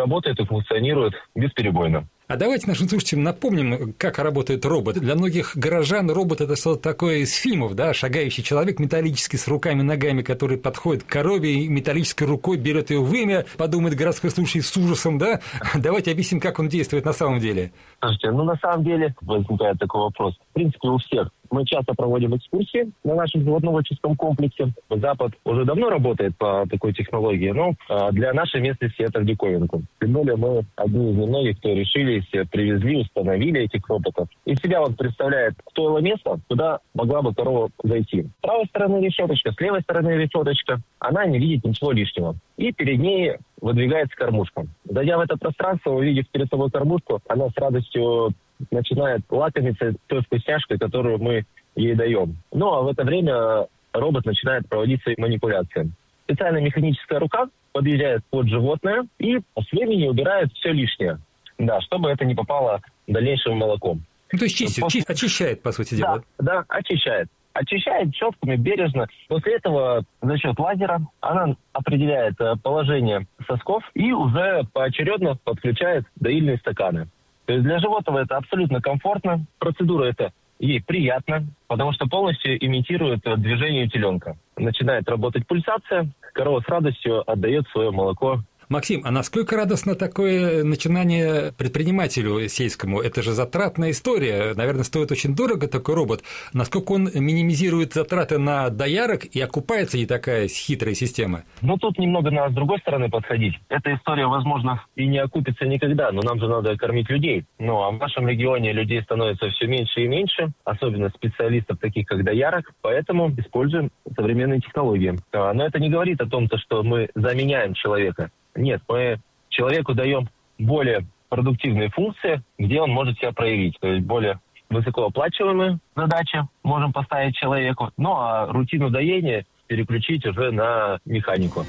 работает и функционирует бесперебойно. А давайте нашим слушателям напомним, как работает робот. Для многих горожан робот – это что-то такое из фильмов, да, шагающий человек металлический с руками и ногами, который подходит к корове и металлической рукой берет ее вымя, подумает городской слушатель с ужасом, да? Давайте объясним, как он действует на самом деле. Слушайте, на самом деле возникает такой вопрос. В принципе, у всех. Мы часто проводим экскурсии на нашем животноводческом комплексе. Запад уже давно работает по такой технологии, но для нашей местности это в диковинку. Тем более мы одни из немногих, кто решились, привезли, установили этих роботов. Из себя он представляет стоило место, куда могла бы корова зайти. С правой стороны решеточка, с левой стороны решеточка. Она не видит ничего лишнего. И перед ней выдвигается кормушка. Зайдя в это пространство, увидев перед собой кормушку, она с радостью начинает лакомиться той вкусняшкой, которую мы ей даем. Ну, а в это время робот начинает проводить свои манипуляции. Специальная механическая рука подъезжает под животное и с времени убирает все лишнее. Да, чтобы это не попало дальнейшим молоком. Ну, то есть очищает, по сути дела. Да, очищает. Очищает щетками бережно. После этого за счет лазера она определяет положение сосков и уже поочередно подключает доильные стаканы. То есть для животного это абсолютно комфортно. Процедура эта ей приятна, потому что полностью имитирует движение теленка. Начинает работать пульсация, корова с радостью отдает свое молоко. Максим, а насколько радостно такое начинание предпринимателю сельскому? Это же затратная история. Наверное, стоит очень дорого такой робот. Насколько он минимизирует затраты на доярок и окупается ли такая хитрая система? Тут немного надо с другой стороны подходить. Эта история, возможно, и не окупится никогда, но нам же надо кормить людей. А в нашем регионе людей становится все меньше и меньше, особенно специалистов таких, как доярок, поэтому используем современные технологии. Но это не говорит о том, что мы заменяем человека. Нет, мы человеку даем более продуктивные функции, где он может себя проявить. То есть более высокооплачиваемые задачи можем поставить человеку, а рутину доения переключить уже на механику.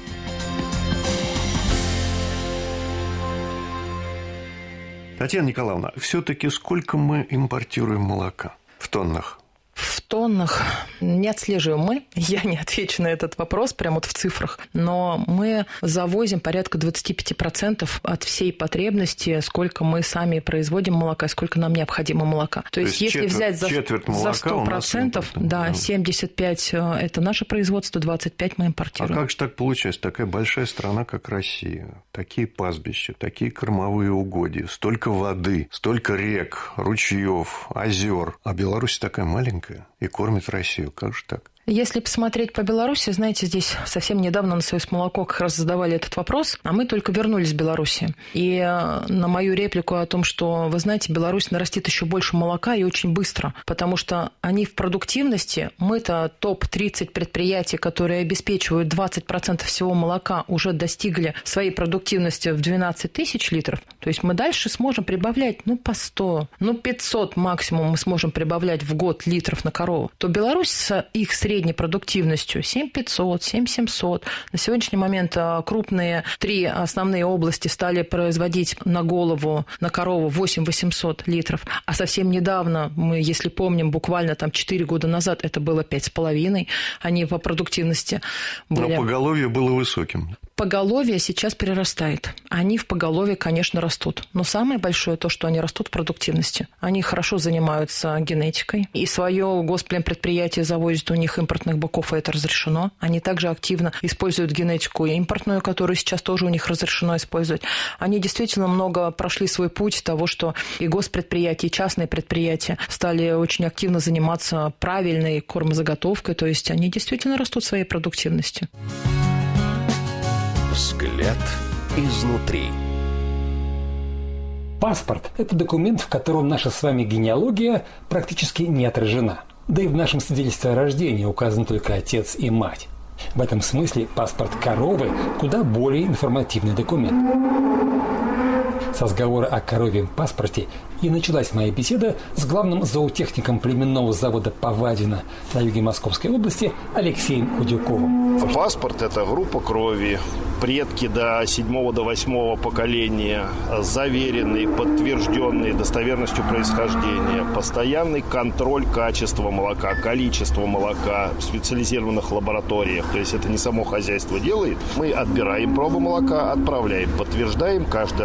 Татьяна Николаевна, все-таки сколько мы импортируем молока в тоннах? В тоннах не отслеживаем мы, я не отвечу на этот вопрос прямо в цифрах, но мы завозим порядка 25% от всей потребности, сколько мы сами производим молока, сколько нам необходимо молока. То есть если взять за 100%, да, 75% это наше производство, 25% мы импортируем. А как же так получается? Такая большая страна, как Россия, такие пастбища, такие кормовые угодья, столько воды, столько рек, ручьев, озер, а Беларусь такая маленькая и кормит Россию. Как же так? Если посмотреть по Беларуси, знаете, здесь совсем недавно на «Союз молоко» как раз задавали этот вопрос, а мы только вернулись в Беларуси. И на мою реплику о том, что, вы знаете, Беларусь нарастит еще больше молока и очень быстро, потому что они в продуктивности, мы-то топ-30 предприятий, которые обеспечивают 20% всего молока, уже достигли своей продуктивности в 12 тысяч литров. То есть мы дальше сможем прибавлять, по 100, 500 максимум мы сможем прибавлять в год литров на корову. То Беларусь с их средней продуктивностью 7500, 7700. На сегодняшний момент крупные 3 основные области стали производить на голову, на корову 8800 литров. А совсем недавно, мы, если помним, буквально 4 года назад это было 5,5. Они по продуктивности были... Но поголовье было высоким. Поголовье сейчас прирастает. Они в поголовье, конечно, растут. Но самое большое то, что они растут в продуктивности. Они хорошо занимаются генетикой. И свое госплемпредприятие завозит у них импортных быков, и это разрешено. Они также активно используют генетику импортную, которую сейчас тоже у них разрешено использовать. Они действительно много прошли свой путь того, что и госпредприятия, и частные предприятия стали очень активно заниматься правильной кормозаготовкой. То есть они действительно растут в своей продуктивности. Взгляд изнутри. Паспорт – это документ, в котором наша с вами генеалогия практически не отражена. Да и в нашем свидетельстве о рождении указан только отец и мать. В этом смысле паспорт коровы куда более информативный документ. С разговора о коровьем паспорте и началась моя беседа с главным зоотехником племенного завода Повадино на юге Московской области Алексеем Худяковым. Паспорт – это группа крови, предки до 7-8 поколения, заверенные, подтвержденные достоверностью происхождения, постоянный контроль качества молока, количества молока в специализированных лабораториях. То есть это не само хозяйство делает. Мы отбираем пробу молока, отправляем, подтверждаем каждый